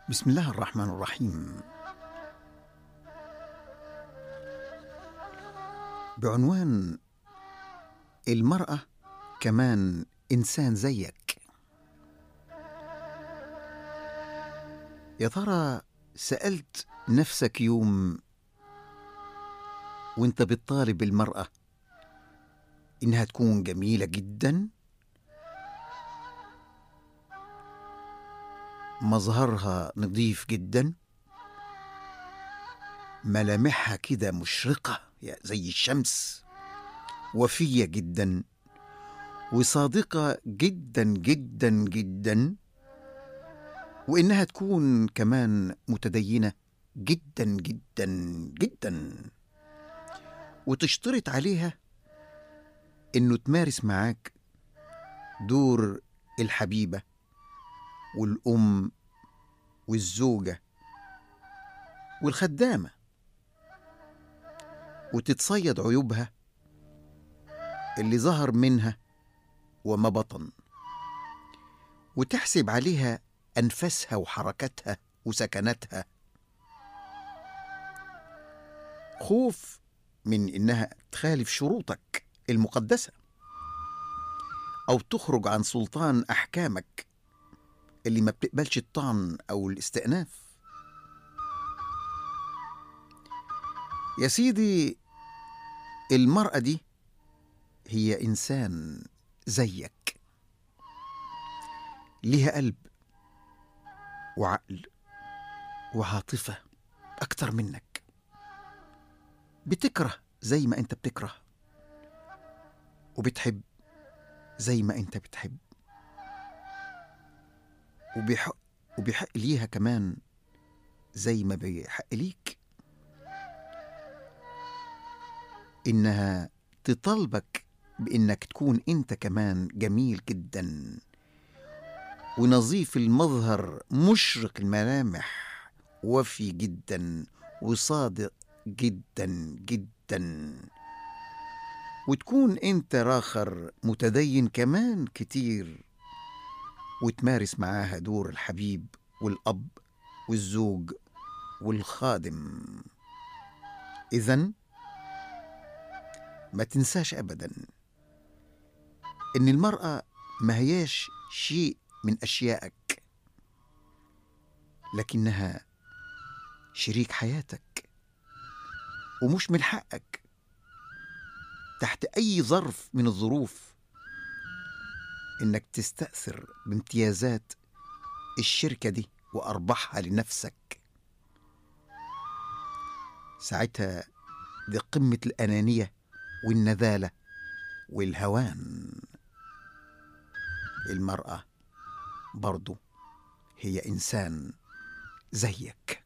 بسم الله الرحمن الرحيم. بعنوان المرأة كمان إنسان زيك. يا ترى سألت نفسك يوم وانت بتطالب المرأة إنها تكون جميلة جدا، مظهرها نظيف جدا، ملامحها كده مشرقة زي الشمس، وفية جدا وصادقة جدا جدا جدا، وإنها تكون كمان متدينة جدا جدا جدا، وتشترط عليها إنه تمارس معاك دور الحبيبة والأم والزوجة والخدامة، وتتصيد عيوبها اللي ظهر منها وما بطن، وتحسب عليها أنفاسها وحركاتها وسكناتها، خوف من إنها تخالف شروطك المقدسة أو تخرج عن سلطان أحكامك اللي ما بتقبلش الطعن أو الاستئناف. يا سيدي، المرأة دي هي إنسان زيك، ليها قلب وعقل وعاطفة أكتر منك، بتكره زي ما أنت بتكره، وبتحب زي ما أنت بتحب، وبيحق ليها كمان زي ما بيحق ليك إنها تطالبك بإنك تكون أنت كمان جميل جدا ونظيف المظهر، مشرق الملامح، وفي جدا وصادق جدا جدا، وتكون أنت راخر متدين كمان كتير، وتمارس معاها دور الحبيب والأب والزوج والخادم. إذن ما تنساش أبدا إن المرأة ما هياش شيء من أشيائك، لكنها شريك حياتك، ومش من حقك تحت أي ظرف من الظروف إنك تستأثر بامتيازات الشركة دي وأرباحها لنفسك. ساعتها دي قمة الأنانية والنذالة والهوان. المرأة برضو هي إنسان زيك.